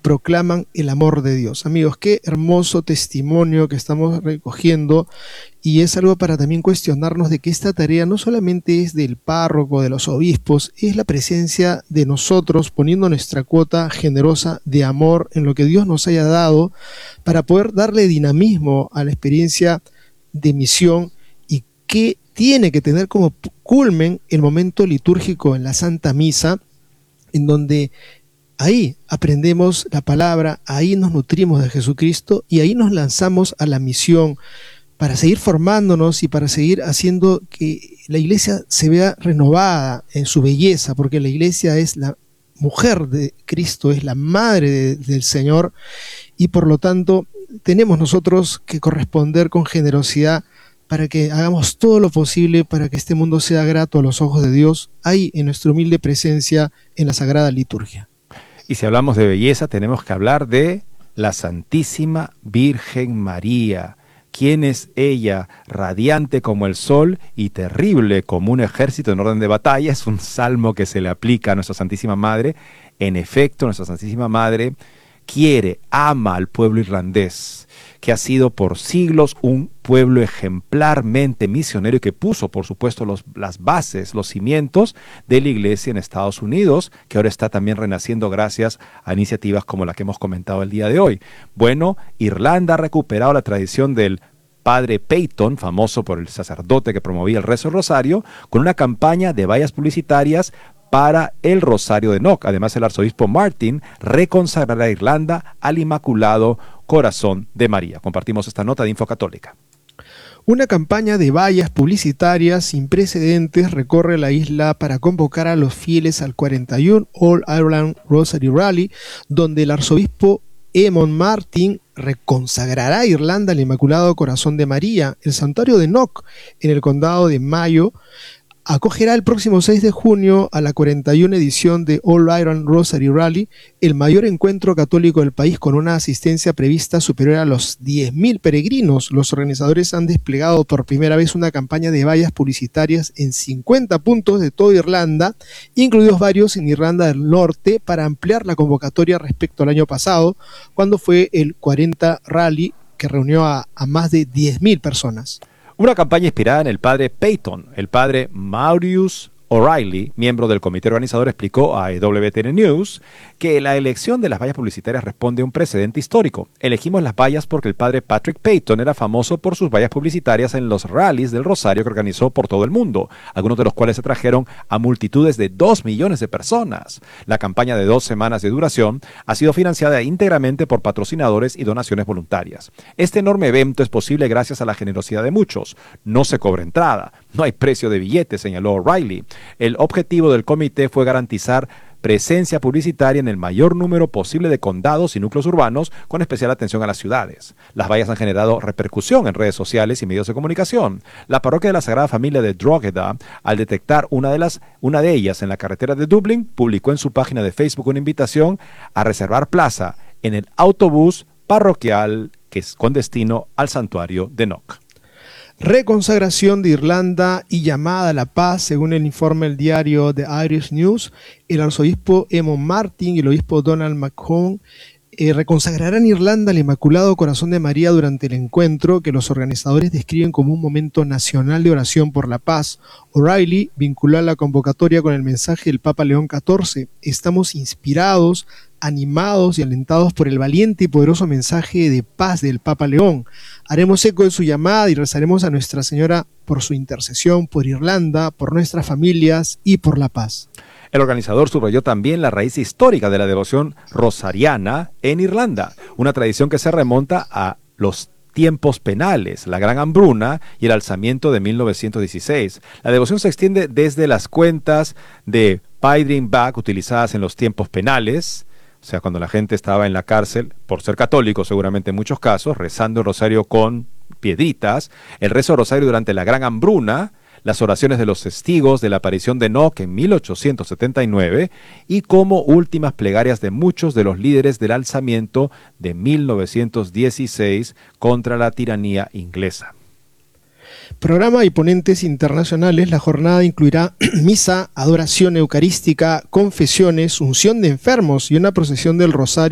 proclaman el amor de Dios. Amigos, qué hermoso testimonio que estamos recogiendo, y es algo para también cuestionarnos de que esta tarea no solamente es del párroco, de los obispos, es la presencia de nosotros poniendo nuestra cuota generosa de amor en lo que Dios nos haya dado para poder darle dinamismo a la experiencia de misión, y que tiene que tener como culmen el momento litúrgico en la Santa Misa, en donde ahí aprendemos la palabra, ahí nos nutrimos de Jesucristo y ahí nos lanzamos a la misión para seguir formándonos y para seguir haciendo que la iglesia se vea renovada en su belleza, porque la iglesia es la mujer de Cristo, es la madre del Señor, y por lo tanto tenemos nosotros que corresponder con generosidad para que hagamos todo lo posible para que este mundo sea grato a los ojos de Dios, ahí en nuestra humilde presencia en la Sagrada Liturgia. Y si hablamos de belleza, tenemos que hablar de la Santísima Virgen María. ¿Quién es ella? Radiante como el sol y terrible como un ejército en orden de batalla. Es un salmo que se le aplica a nuestra Santísima Madre. En efecto, nuestra Santísima Madre quiere, ama al pueblo irlandés, que ha sido por siglos un pueblo ejemplarmente misionero y que puso, por supuesto, las bases, los cimientos de la iglesia en Estados Unidos, que ahora está también renaciendo gracias a iniciativas como la que hemos comentado el día de hoy. Bueno, Irlanda ha recuperado la tradición del Padre Peyton, famoso por el sacerdote que promovía el rezo del rosario, con una campaña de vallas publicitarias para el Rosario de Knock. Además, el arzobispo Martin reconsagrará a Irlanda al Inmaculado Corazón de María. Compartimos esta nota de Infocatólica. Una campaña de vallas publicitarias sin precedentes recorre la isla para convocar a los fieles al 41 All Ireland Rosary Rally, donde el arzobispo Eamon Martin reconsagrará a Irlanda al Inmaculado Corazón de María. El santuario de Knock, en el condado de Mayo, acogerá el próximo 6 de junio a la 41 edición de All Ireland Rosary Rally, el mayor encuentro católico del país, con una asistencia prevista superior a los 10.000 peregrinos. Los organizadores han desplegado por primera vez una campaña de vallas publicitarias en 50 puntos de toda Irlanda, incluidos varios en Irlanda del Norte, para ampliar la convocatoria respecto al año pasado, cuando fue el 40 Rally, que reunió a más de 10.000 personas. Una campaña inspirada en el padre Peyton. El padre Maurice O'Reilly, miembro del comité organizador, explicó a EWTN News que la elección de las vallas publicitarias responde a un precedente histórico. Elegimos las vallas porque el padre Patrick Peyton era famoso por sus vallas publicitarias en los rallies del Rosario que organizó por todo el mundo, algunos de los cuales atrajeron a multitudes de 2 millones de personas. La campaña de 2 semanas de duración ha sido financiada íntegramente por patrocinadores y donaciones voluntarias. Este enorme evento es posible gracias a la generosidad de muchos. No se cobra entrada, no hay precio de billetes, señaló O'Reilly. El objetivo del comité fue garantizar presencia publicitaria en el mayor número posible de condados y núcleos urbanos, con especial atención a las ciudades. Las vallas han generado repercusión en redes sociales y medios de comunicación. La parroquia de la Sagrada Familia de Drogheda, al detectar una de ellas en la carretera de Dublín, publicó en su página de Facebook una invitación a reservar plaza en el autobús parroquial que es con destino al santuario de Knock. Reconsagración de Irlanda y llamada a la paz. Según el informe del diario The Irish News, el arzobispo Eamon Martin y el obispo Donald McCone reconsagrarán Irlanda al Inmaculado Corazón de María durante el encuentro, que los organizadores describen como un momento nacional de oración por la paz. O'Reilly vinculó la convocatoria con el mensaje del Papa León XIV. Estamos inspirados, animados y alentados por el valiente y poderoso mensaje de paz del Papa León. Haremos eco de su llamada y rezaremos a Nuestra Señora por su intercesión, por Irlanda, por nuestras familias y por la paz. El organizador subrayó también la raíz histórica de la devoción rosariana en Irlanda, una tradición que se remonta a los tiempos penales, la Gran Hambruna y el alzamiento de 1916. La devoción se extiende desde las cuentas de Paidrin Bach utilizadas en los tiempos penales, o sea, cuando la gente estaba en la cárcel, por ser católico seguramente en muchos casos, rezando el rosario con piedritas, el rezo del rosario durante la Gran Hambruna, las oraciones de los testigos de la aparición de Knock en 1879 y como últimas plegarias de muchos de los líderes del alzamiento de 1916 contra la tiranía inglesa. Programa y ponentes internacionales. La jornada incluirá misa, adoración eucarística, confesiones, unción de enfermos y una procesión del Rosario